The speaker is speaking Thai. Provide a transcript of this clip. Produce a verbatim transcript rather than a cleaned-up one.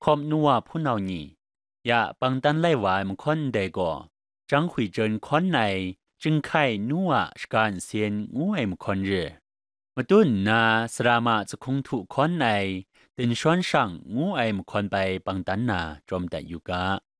คอมนัวผู้นานี่อย่าปังตันไล่หวายมันคอนเดก่อจังขุยเจินคอนในจึงไข่นัวสการเซียนงูไอมคอนเรมาตุนนาสรามาจะคงถูกคอนในตินช้อนช่างงูไอมคอนไปปังตันนาจอมแต่อยู่กะ